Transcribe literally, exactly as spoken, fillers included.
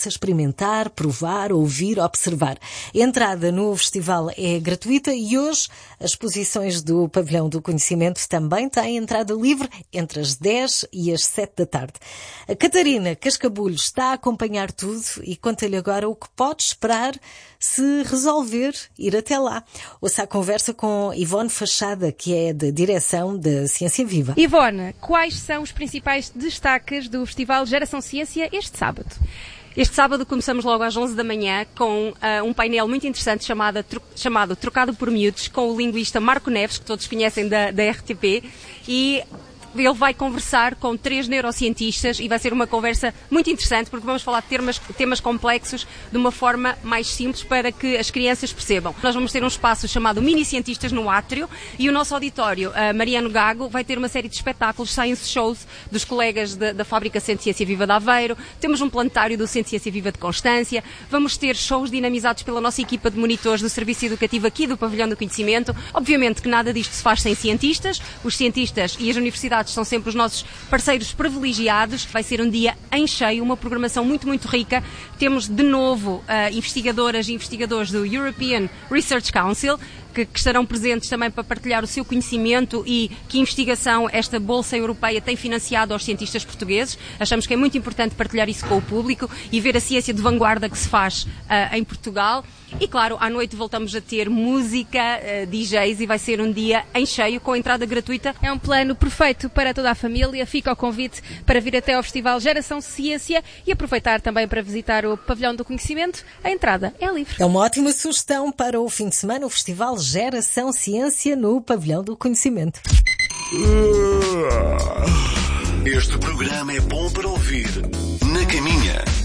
experimentar, provar, ouvir, observar. A entrada no festival é gratuita e hoje as exposições do Pavilhão do Conhecimento também têm entrada livre entre as dez e as sete da tarde. A Catarina Cascabulho está a acompanhar tudo e conta-lhe agora o que pode esperar se resolver ir até lá. Ouça a conversa com Ivone Fachada, que é da direção da Ciência Viva. Ivone, quais são os principais destaques do Festival Geração Ciência este sábado? Este sábado começamos logo às onze da manhã com uh, um painel muito interessante chamado, chamado Trocado por Miúdos, com o linguista Marco Neves, que todos conhecem da, da R T P, e ele vai conversar com três neurocientistas e vai ser uma conversa muito interessante porque vamos falar de temas, temas complexos de uma forma mais simples para que as crianças percebam. Nós vamos ter um espaço chamado Mini Cientistas no Átrio e o nosso auditório, a Mariano Gago, vai ter uma série de espetáculos, science shows dos colegas de, da Fábrica Centro de Ciência Viva de Aveiro, temos um planetário do Centro de Ciência Viva de Constância, vamos ter shows dinamizados pela nossa equipa de monitores do Serviço Educativo aqui do Pavilhão do Conhecimento. Obviamente que nada disto se faz sem cientistas, os cientistas e as universidades são sempre os nossos parceiros privilegiados. Vai ser um dia em cheio, uma programação muito, muito rica. Temos de novo uh, investigadoras e investigadores do European Research Council, que, que estarão presentes também para partilhar o seu conhecimento e que investigação esta Bolsa Europeia tem financiado aos cientistas portugueses. Achamos que é muito importante partilhar isso com o público e ver a ciência de vanguarda que se faz uh, em Portugal. E claro, à noite voltamos a ter música, uh, D Js e vai ser um dia em cheio com entrada gratuita. É um plano perfeito para toda a família. Fica o convite para vir até ao Festival Geração Ciência e aproveitar também para visitar o Pavilhão do Conhecimento. A entrada é livre. É uma ótima sugestão para o fim de semana, o Festival Geração Ciência no Pavilhão do Conhecimento. Este programa é bom para ouvir na caminha.